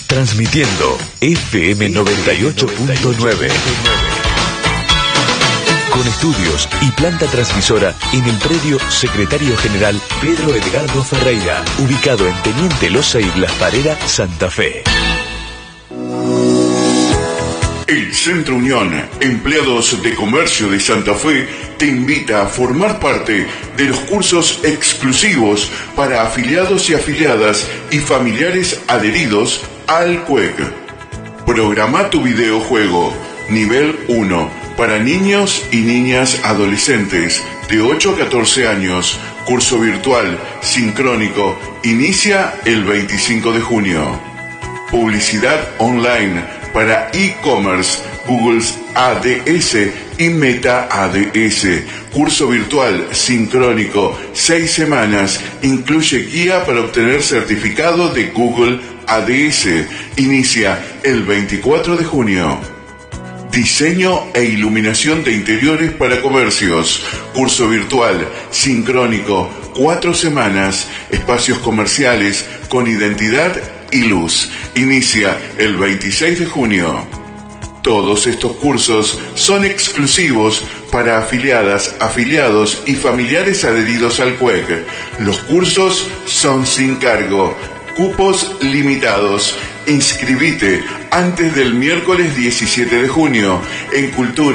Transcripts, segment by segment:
Transmitiendo FM 98.9. Con estudios y planta transmisora en el predio Secretario General Pedro Edgardo Ferreira, ubicado en Teniente Loza y Blas Parera, Santa Fe. El Centro Unión, Empleados de Comercio de Santa Fe, te invita a formar parte de los cursos exclusivos para afiliados y afiliadas y familiares adheridos al CUEC. Programa tu videojuego, nivel 1, para niños y niñas adolescentes de 8 a 14 años, curso virtual, sincrónico, inicia el 25 de junio. Publicidad online para e-commerce, Google ADS y Meta ADS. Curso virtual sincrónico, 6 semanas. Incluye guía para obtener certificado de Google ADS. Inicia el 24 de junio. Diseño e iluminación de interiores para comercios. Curso virtual sincrónico, 4 semanas. Espacios comerciales con identidad y luz. Inicia el 26 de junio. Todos estos cursos son exclusivos para afiliadas, afiliados y familiares adheridos al CUEC. Los cursos son sin cargo. Cupos limitados. Inscribite antes del miércoles 17 de junio en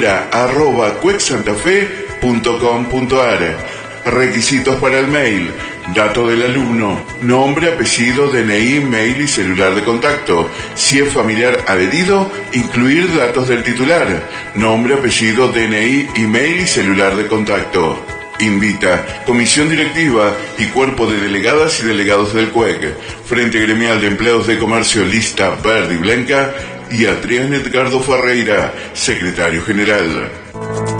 cultura@cuecsantafe.com.ar. Requisitos para el mail: dato del alumno, nombre, apellido, DNI, mail y celular de contacto. Si es familiar adherido, incluir datos del titular: nombre, apellido, DNI, email y celular de contacto. Invita Comisión Directiva y Cuerpo de Delegadas y Delegados del CUEC, Frente Gremial de Empleados de Comercio Lista Verde y Blanca, y Adrián Edgardo Ferreira, Secretario General.